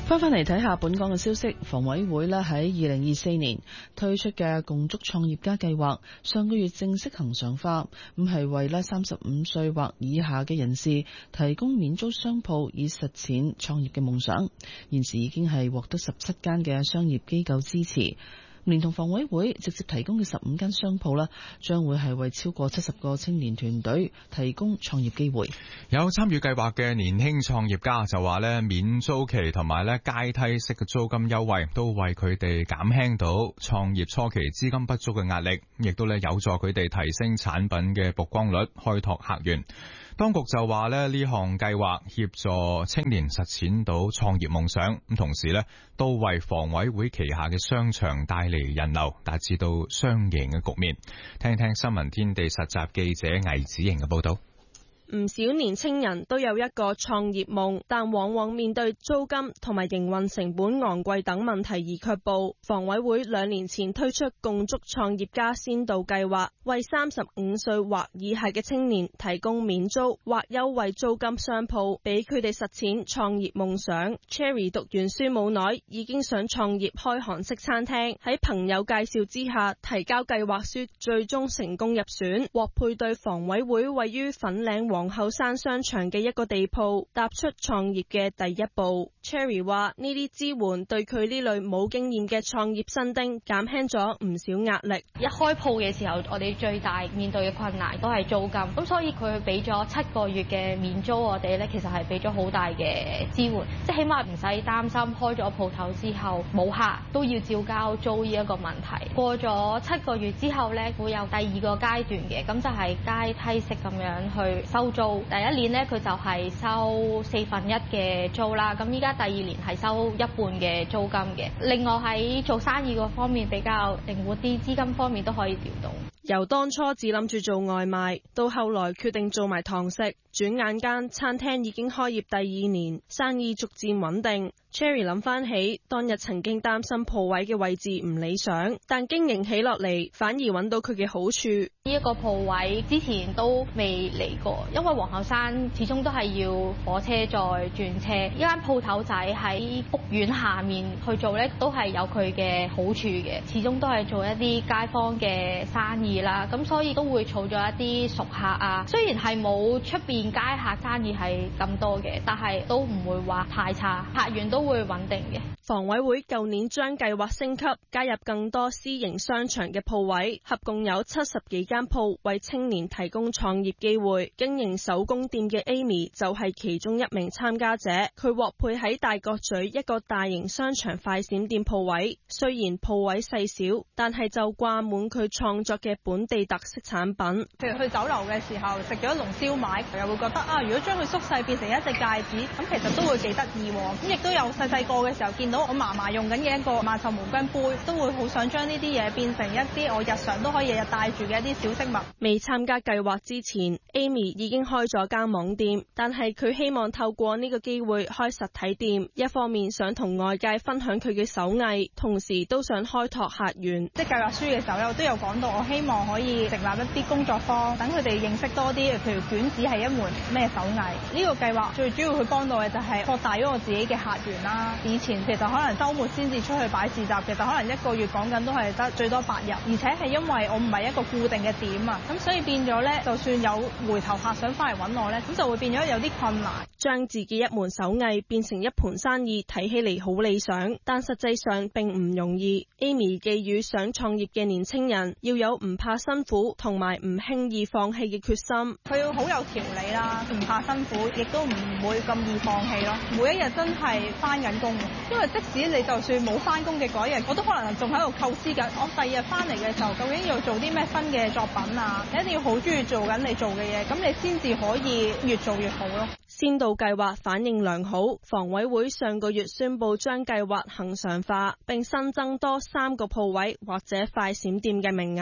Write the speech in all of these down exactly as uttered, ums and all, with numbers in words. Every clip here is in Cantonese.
翻返嚟睇下本港嘅消息，房委會咧喺二零二四年推出嘅共築創業家計劃，上個月正式恆常化，咁係為咧三十五歲或以下嘅人士提供免租商鋪，以實踐創業嘅夢想。現時已經係獲得十七間嘅商業機構支持。連同房委會直接提供嘅十五間商鋪啦，將會係為超過七十個青年團隊提供創業機會。 有參與計劃嘅年輕創業家就話咧，免租期同埋咧階梯式嘅租金優惠都為佢哋減輕到創業初期資金不足嘅壓力，亦都咧有助佢哋提升產品嘅曝光率，開拓客源。當局就話咧，呢項計劃協助青年實踐到創業夢想，咁同時咧都為房委會旗下嘅商場帶嚟人流，達至到雙贏嘅局面。聽聽新聞天地實習記者魏子瑩嘅報道。 唔少年青人都有一個創業夢，但往往面對租金同埋營運成本昂貴等問題而卻步。房委會兩年前推出共築創業家先導計劃，為三十五歲或以下嘅青年提供免租或優惠租金商鋪，俾佢哋實踐創業夢想。Cherry 讀完書冇耐，已經想創業開韓式餐廳，喺朋友介紹之下提交計劃書，最終成功入選，獲配對房委會位於粉嶺皇后山商場嘅一個地鋪，踏出創業嘅第一步。Cherry 話呢啲支援對佢呢類冇經驗嘅創業新丁減輕咗唔少壓力。 一開鋪嘅時候，我哋最大面對嘅困難都係租金，咁所以佢俾咗七個月嘅免租，我哋咧其實係俾咗好大嘅支援，即係起碼唔使擔心開咗鋪頭之後冇客都要照交租呢一個問題。過咗七個月之後咧，會有第二個階段嘅，咁就係階梯式咁樣去收租。第一年咧佢就係收四分一嘅租啦，咁依家第二年係收一半嘅租金嘅。另外喺做生意嗰方面比較靈活啲，資金方面都可以調動。 由當初只諗住做外賣，到後來決定做埋堂食，轉眼間餐廳已經開業第二年，生意逐漸穩定。Cherry 諗翻起當日曾經擔心鋪位嘅位置唔理想，但經營起落嚟反而揾到佢嘅好處。 呢一個鋪位之前都未嚟過，因為皇后山始終都係要火車再轉車。呢間鋪頭仔喺屋苑下面去做呢，都係有佢嘅好處嘅。始終都係做一啲街坊嘅生意啦，咁所以都會儲咗一啲熟客啊。雖然係冇出邊街客生意係咁多嘅，但係都唔會話太差，客源都會穩定嘅。 房委會舊年將計劃升級，加入更多私營商場嘅鋪位，合共有七十幾間鋪為青年提供創業機會。經營手工店嘅 Amy 就係其中一名參加者，佢獲配喺大角咀一個大型商場快閃店鋪位。雖然鋪位細小，但係就掛滿佢創作嘅本地特色產品。 譬如去酒樓嘅時候食咗龍燒賣，又會覺得啊，如果將佢縮細變成一隻戒指，咁其實都會幾得意。咁亦都有細細個嘅時候見到我嫲嫲用緊嘅一個萬壽毛巾杯，都會好想將呢啲嘢變成一啲我日常都可以日日帶住嘅一啲小飾物。 未參加計劃之前 ，Amy 已經開咗間網店，但係佢希望透過呢個機會開實體店，一方面想同外界分享佢嘅手藝，同時都想開拓客源。 即係計劃書嘅時候咧，我都有講到，我希望可以成立一啲工作坊，等佢哋認識多啲，譬如捲紙係一門咩手藝。呢個計劃最主要去幫到嘅就係擴大咗我自己嘅客源啦。以前其實可能週末先至出去擺市集，其實可能一個月講緊都係得最多八日，而且係因為我唔係一個固定嘅點啊，咁所以變咗咧，就算有回頭客想翻嚟揾我咧，咁就會變咗有啲困難。 將自己一門手藝變成一盤生意，睇起嚟好理想，但實際上並唔容易。Amy 寄語想創業嘅年青人要有唔怕辛苦同埋唔輕易放棄嘅決心。 佢要好有條理啦，唔怕辛苦，亦都唔會咁易放棄咯。每一日真係翻緊工，因為即使你就算冇翻工嘅嗰日，我都可能仲喺度構思緊，我第二日翻嚟嘅時候究竟要做啲咩新嘅作品啊？你一定要好中意做緊你做嘅嘢，咁你先至可以越做越好咯。 先導計劃反應良好，房委會上個月宣布將計劃恆常化，並新增多三個鋪位或者快閃店嘅名額。房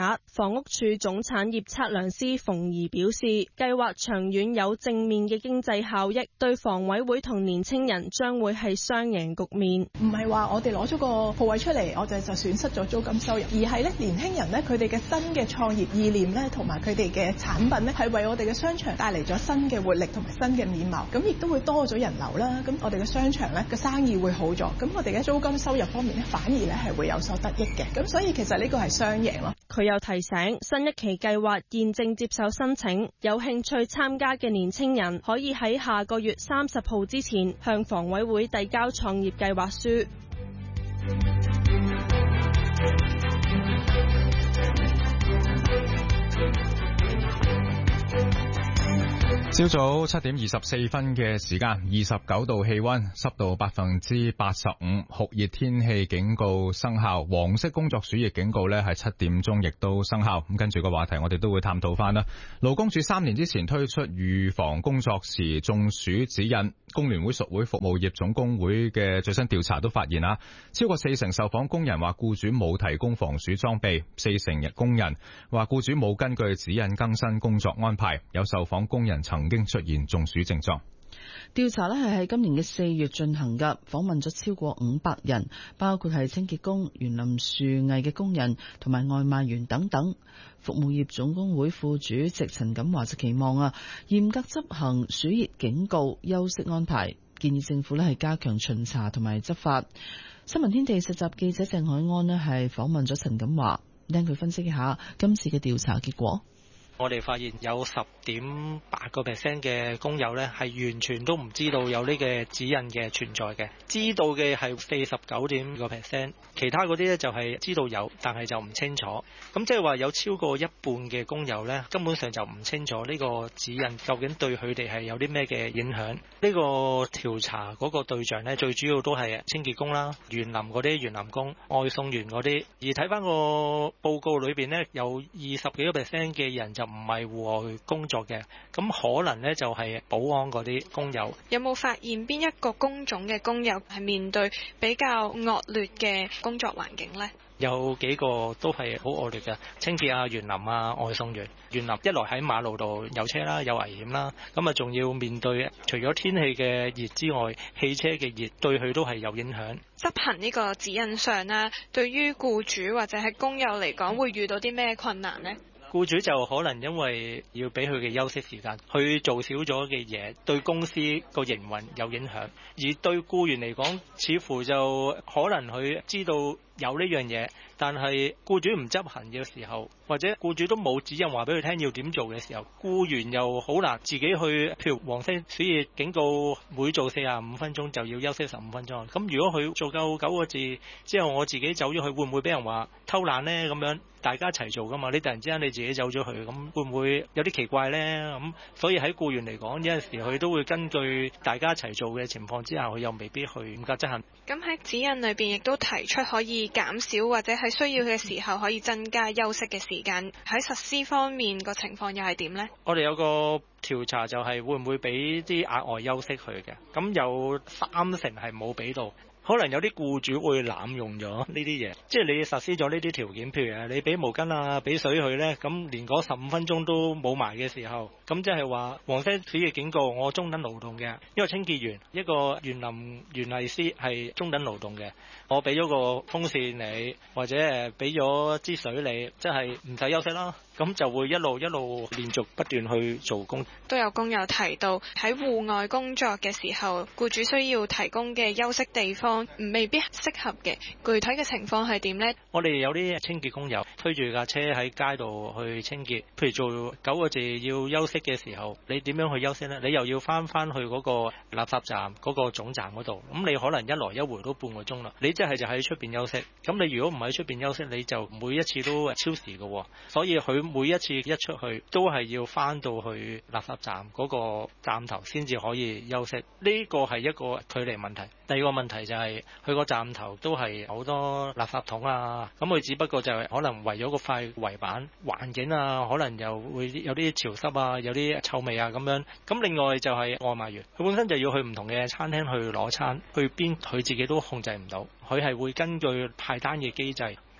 房屋署總產業測量師馮儀表示，計劃長遠有正面嘅經濟效益，對房委會同年青人將會係雙贏局面。 唔係話我哋攞咗個鋪位出嚟，我哋就損失咗租金收入，而係咧年輕人咧佢哋嘅新嘅創業意念咧，同埋佢哋嘅產品咧，係為我哋嘅商場帶嚟咗新嘅活力同埋新嘅面貌。咁亦都會多咗人流啦。咁我哋嘅商場咧嘅生意會好咗。咁我哋嘅租金收入方面咧，反而咧係會有所得益嘅。咁所以其實呢個係雙贏咯。 佢又提醒，新一期計劃現正接受申請，有興趣參加嘅年青人可以喺下個月三十號之前向房委會遞交創業計劃書。 朝早七點二十四分嘅時間，二十九度氣溫，濕度百分之八十五，酷熱天氣警告生效，黃色工作暑熱警告呢係七點鐘亦都生效。咁跟住個話題，我哋都會探討翻啦。勞工處三年之前推出預防工作時中暑指引，工聯會屬會服務業總工會嘅最新調查都發現啊，超過四成受訪工人話僱主冇提供防暑裝備，四成工人話僱主冇根據指引更新工作安排，有受訪工人曾經出現中暑症狀。 調查呢係喺今年嘅四月進行嘅，訪問咗超過五百人，包括係清潔工、園林樹藝嘅工人同埋外賣員等等。服務業總工會副主席陳錦華就期望啊，嚴格執行暑熱警告、休息安排，建議政府呢係加強巡查同埋執法。新聞天地實習記者鄭海安呢係訪問咗陳錦華，聽佢分析一下今次嘅調查結果。 我哋發現有十點八個 percent 嘅工友呢係完全都唔知道有呢個指引嘅存在嘅，知道嘅係四十九點個 percent， 其他嗰啲呢就係知道有，但係就唔清楚。咁即係話有超過一半嘅工友呢根本上就唔清楚呢個指引究竟對佢哋係有啲咩嘅影響。呢個調查嗰個對象呢，最主要都係清潔工啦、園林嗰啲園林工、外送員嗰啲。而睇翻個報告裏邊呢，有二十幾個 percent 嘅人就唔係戶外工作嘅，咁可能呢就係保安嗰啲工友。 有冇發現邊一個工種嘅工友係面對比較惡劣嘅工作環境呢？ 有幾個都係好惡劣嘅，清潔啊、園林啊、外送員。園林一來喺馬路度有車啦，有危險啦，咁啊仲要面對除咗天氣嘅熱之外，汽車嘅熱對佢都係有影響。 執行呢個指引上啦，對於僱主或者係工友嚟講，會遇到啲咩困難呢？ 僱主就可能因為要俾佢嘅休息時間，去做少咗嘅嘢，對公司個營運有影響。而對僱員嚟講，似乎就可能佢知道有呢樣嘢，但係僱主唔執行嘅時候，或者僱主都冇指引話俾佢聽要點做嘅時候，僱員又好難自己去，譬如黃色暑熱警告，每做四十五分鐘就要休息十五分鐘。咁如果佢做夠九個字之後，我自己走咗去，會唔會俾人話偷懶呢？咁樣大家一齊做噶嘛？你突然之間你自己走咗去，咁會唔會有啲奇怪呢？咁所以喺僱員嚟講，有陣時佢都會根據大家一齊做嘅情況之下，佢又未必去嚴格執行。 咁喺指引裏邊亦都提出可以減少或者喺需要嘅時候可以增加休息嘅時間。喺實施方面個情況又係點呢？ 我哋有個調查就係會唔會俾啲額外休息佢嘅，咁有三成係冇俾到。可能有啲僱主會濫用咗呢啲嘢，即係你實施咗呢啲條件，譬如誒你俾毛巾啊、俾水佢呢，咁連嗰十五分鐘都冇埋嘅時候，咁即係話黃色暑熱警告，我中等勞動嘅一個清潔員、一個園林園藝師係中等勞動嘅，我俾咗個風扇你，或者誒俾咗支水你，即係唔使休息啦。咁就會一路一路連續不斷去做工。 都有工友提到喺戶外工作嘅時候，僱主需要提供嘅休息地方未必適合嘅。具體嘅情況係點呢？ 我哋有啲清潔工友推住架車喺街度去清潔，譬如做九個字要休息嘅時候，你點樣去休息呢？你又要翻翻去嗰個垃圾站嗰個總站嗰度，咁你可能一來一回都半個鐘啦。你即係就喺出邊休息，咁你如果唔喺出邊休息，你就每一次都超時嘅，所以佢每一次一出去都係要翻到去垃圾站嗰個站頭先至可以休息，呢個係一個距離問題。第二個問題就係佢個站頭都係好多垃圾桶啊，咁佢只不過就係可能圍咗個塊圍板，環境啊可能又會有啲潮濕啊，有啲臭味啊咁樣。咁另外就係外賣員，佢本身就要去唔同嘅餐廳去攞餐，去邊佢自己都控制唔到，佢係會根據派單嘅機制。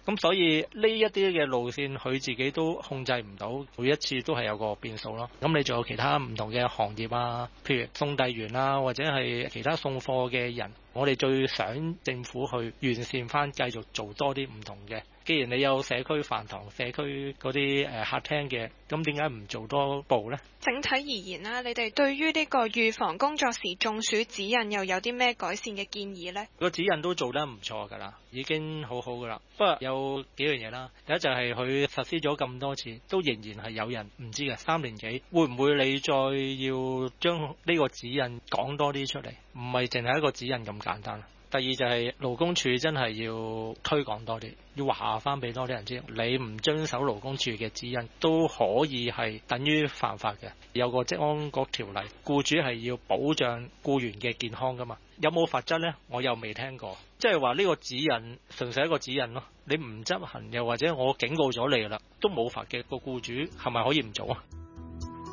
咁所以呢一啲嘅路線佢自己都控制唔到，每一次都係有個變數咯。咁你仲有其他唔同嘅行業啊，譬如送遞員啊，或者係其他送貨嘅人，我哋最想政府去完善翻，繼續做多啲唔同嘅。既然你有社區飯堂、社區嗰啲誒客廳嘅，咁點解唔做多步呢？ 整體而言啦，你哋對於呢個預防工作時中暑指引又有啲咩改善嘅建議呢？ 個指引都做得唔錯㗎啦，已經好好㗎啦。不過有幾樣嘢啦，第一就係佢實施咗咁多次，都仍然係有人唔知嘅。三年幾會唔會你再要將呢個指引講多啲出嚟？唔係淨係一個指引咁簡單。第二就係勞工處真係要推廣多啲，要話翻俾多啲人知，你唔遵守勞工處嘅指引都可以係等於犯法嘅。有個職安局條例，僱主係要保障僱員嘅健康噶嘛，有冇罰則呢？我又未聽過，即係話呢個指引純粹係一個指引咯，你唔執行又或者我警告咗你啦，都冇罰嘅，個僱主係咪可以唔做啊？